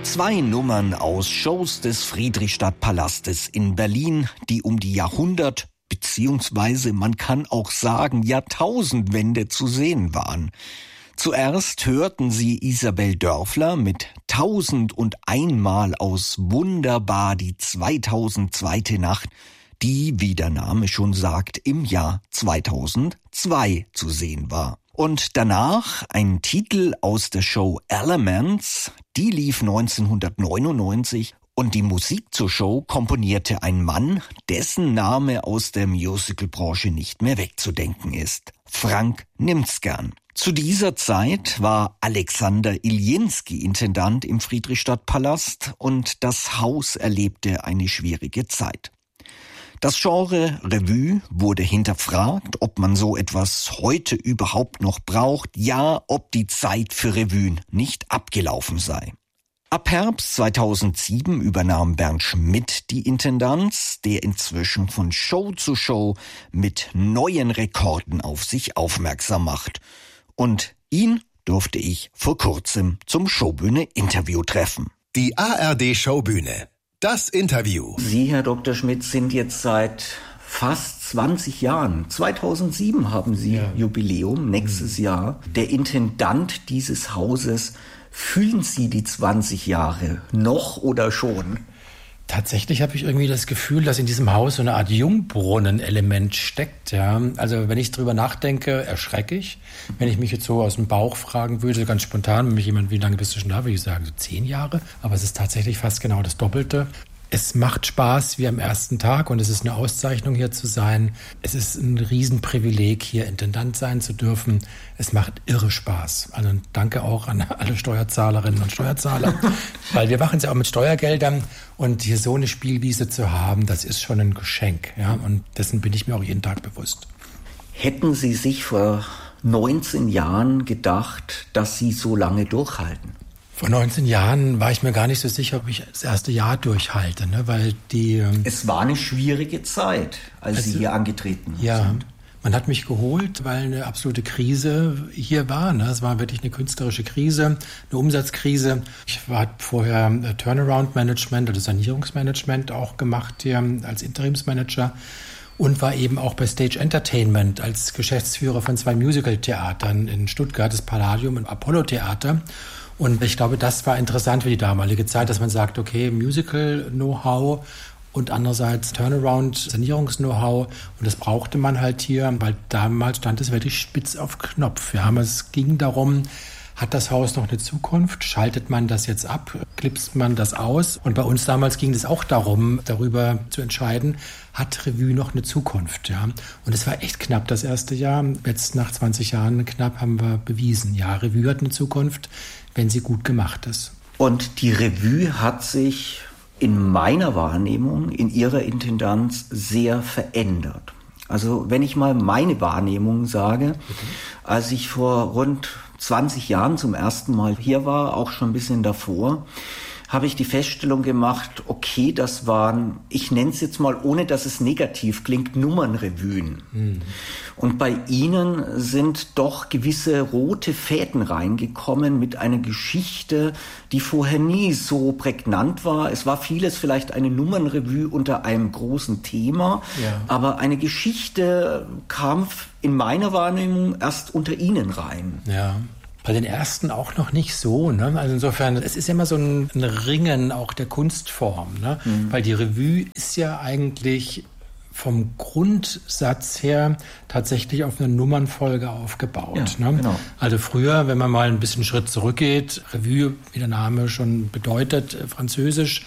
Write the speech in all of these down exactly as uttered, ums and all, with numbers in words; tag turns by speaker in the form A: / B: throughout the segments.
A: Zwei Nummern aus Shows des Friedrichstadtpalastes in Berlin, die um die Jahrhundert- beziehungsweise man kann auch sagen Jahrtausendwende zu sehen waren. Zuerst hörten Sie Isabel Dörfler mit Tausend und einmal aus Wunderbar die zweitausendzweite Nacht, die, wie der Name schon sagt, im Jahr zweitausendzwei zu sehen war. Und danach ein Titel aus der Show Elements, die lief neunzehnhundertneunundneunzig und die Musik zur Show komponierte ein Mann, dessen Name aus der Musicalbranche nicht mehr wegzudenken ist. Frank Nimzgern. Zu dieser Zeit war Alexander Iljinski Intendant im Friedrichstadtpalast und das Haus erlebte eine schwierige Zeit. Das Genre Revue wurde hinterfragt, ob man so etwas heute überhaupt noch braucht, ja, ob die Zeit für Revuen nicht abgelaufen sei. Ab Herbst zweitausendsieben übernahm Bernd Schmidt die Intendanz, der inzwischen von Show zu Show mit neuen Rekorden auf sich aufmerksam macht. Und ihn durfte ich vor kurzem zum Showbühne-Interview treffen.
B: Die A R D-Showbühne. Das Interview.
A: Sie, Herr Doktor Schmidt, sind jetzt seit fast zwanzig Jahren, zweitausendsieben haben Sie ja. Jubiläum, nächstes mhm. Jahr, der Intendant dieses Hauses. Fühlen Sie die zwanzig Jahre noch oder schon?
C: Tatsächlich habe ich irgendwie das Gefühl, dass in diesem Haus so eine Art Jungbrunnen-Element steckt. Ja. Also wenn ich drüber nachdenke, erschrecke ich. Wenn ich mich jetzt so aus dem Bauch fragen würde, ganz spontan, wenn mich jemand, wie lange bist du schon da, würde ich sagen, so zehn Jahre. Aber es ist tatsächlich fast genau das Doppelte. Es macht Spaß wie am ersten Tag und es ist eine Auszeichnung, hier zu sein. Es ist ein Riesenprivileg, hier Intendant sein zu dürfen. Es macht irre Spaß. Also danke auch an alle Steuerzahlerinnen und Steuerzahler, weil wir machen es ja auch mit Steuergeldern und hier so eine Spielwiese zu haben, das ist schon ein Geschenk. Ja? Und dessen bin ich mir auch jeden Tag bewusst.
A: Hätten Sie sich vor neunzehn Jahren gedacht, dass Sie so lange durchhalten?
C: Vor neunzehn Jahren war ich mir gar nicht so sicher, ob ich das erste Jahr durchhalte, ne? Weil die...
A: Es war eine schwierige Zeit, als also, Sie hier angetreten
C: ja,
A: sind.
C: Man hat mich geholt, weil eine absolute Krise hier war. Ne? Es war wirklich eine künstlerische Krise, eine Umsatzkrise. Ich habe vorher Turnaround-Management oder Sanierungsmanagement auch gemacht hier als Interimsmanager. Und war eben auch bei Stage Entertainment als Geschäftsführer von zwei Musical-Theatern in Stuttgart, das Palladium und Apollo-Theater. Und ich glaube, das war interessant für die damalige Zeit, dass man sagt, okay, Musical-Know-how und andererseits Turnaround, Sanierungs-Know-how. Und das brauchte man halt hier, weil damals stand es wirklich spitz auf Knopf. Ja, es ging darum, hat das Haus noch eine Zukunft? Schaltet man das jetzt ab? Klipst man das aus? Und bei uns damals ging es auch darum, darüber zu entscheiden, hat Revue noch eine Zukunft? Ja? Und es war echt knapp das erste Jahr. Jetzt nach zwanzig Jahren knapp haben wir bewiesen, ja, Revue hat eine Zukunft, wenn sie gut gemacht ist.
A: Und die Revue hat sich in meiner Wahrnehmung, in Ihrer Intendanz sehr verändert. Also wenn ich mal meine Wahrnehmung sage, okay. Als ich vor rund zwanzig Jahren zum ersten Mal hier war, auch schon ein bisschen davor, habe ich die Feststellung gemacht, okay, das waren, ich nenne es jetzt mal, ohne dass es negativ klingt, Nummernrevuen. Mhm. Und bei Ihnen sind doch gewisse rote Fäden reingekommen mit einer Geschichte, die vorher nie so prägnant war. Es war vieles vielleicht eine Nummernrevue unter einem großen Thema, ja. Aber eine Geschichte kam in meiner Wahrnehmung erst unter Ihnen rein.
C: Ja. Bei den ersten auch noch nicht so. Ne? Also insofern, es ist ja immer so ein, ein Ringen auch der Kunstform. Ne? Mhm. Weil die Revue ist ja eigentlich vom Grundsatz her tatsächlich auf eine Nummernfolge aufgebaut. Ja, ne? Genau. Also früher, wenn man mal ein bisschen Schritt zurückgeht, Revue, wie der Name schon bedeutet, französisch,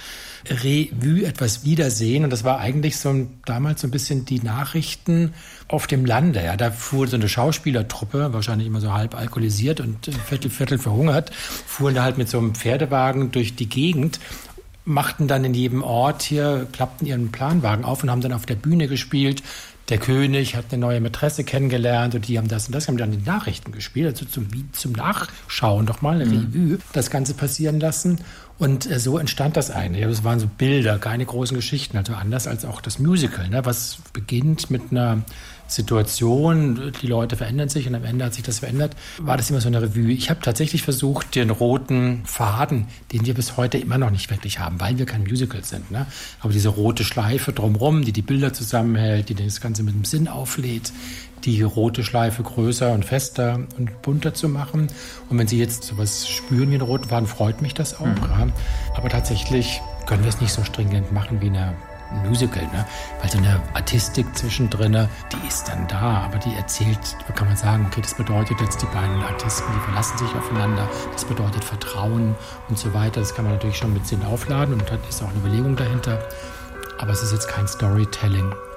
C: Revue, etwas wiedersehen. Und das war eigentlich so ein, damals so ein bisschen die Nachrichten auf dem Lande. Ja, da fuhr so eine Schauspielertruppe, wahrscheinlich immer so halb alkoholisiert und viertel, viertel verhungert, fuhren da halt mit so einem Pferdewagen durch die Gegend, machten dann in jedem Ort hier, klappten ihren Planwagen auf und haben dann auf der Bühne gespielt. Der König hat eine neue Mätresse kennengelernt und die haben das und das, haben dann die Nachrichten gespielt, also zum, zum Nachschauen doch mal, eine mhm. Revue, das Ganze passieren lassen. Und äh, so entstand das eigentlich. Das waren so Bilder, keine großen Geschichten, also anders als auch das Musical, ne, was beginnt mit einer Situation, die Leute verändern sich und am Ende hat sich das verändert, war das immer so eine Revue. Ich habe tatsächlich versucht, den roten Faden, den wir bis heute immer noch nicht wirklich haben, weil wir kein Musical sind, ne? Aber diese rote Schleife drumherum, die die Bilder zusammenhält, die das Ganze mit dem Sinn auflädt, die rote Schleife größer und fester und bunter zu machen. Und wenn Sie jetzt sowas spüren wie einen roten Faden, freut mich das auch. Mhm. Ja. Aber tatsächlich können wir es nicht so stringent machen wie eine Musical, ne? Weil so eine Artistik zwischendrin, die ist dann da, aber die erzählt, kann man sagen, okay, das bedeutet jetzt, die beiden Artisten, die verlassen sich aufeinander, das bedeutet Vertrauen und so weiter. Das kann man natürlich schon mit Sinn aufladen und da ist auch eine Überlegung dahinter. Aber es ist jetzt kein Storytelling.